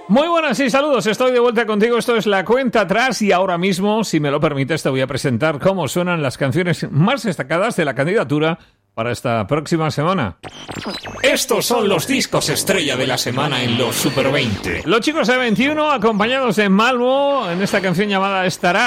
Muy buenas y saludos, estoy de vuelta contigo, esto es La Cuenta Atrás y ahora mismo, si me lo permites, te voy a presentar cómo suenan las canciones más destacadas de la candidatura para esta próxima semana. Estos son los discos estrella de la semana en los Super 20. Los chicos de 21, acompañados de Malmo, en esta canción llamada Estará.